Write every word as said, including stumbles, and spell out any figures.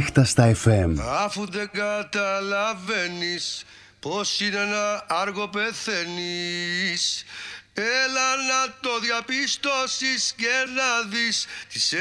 νύχτα στα εφ εμ. Αφού δεν καταλαβαίνεις πως είναι να άργο πεθαίνεις, έλα να το διαπιστώσεις και να δεις τις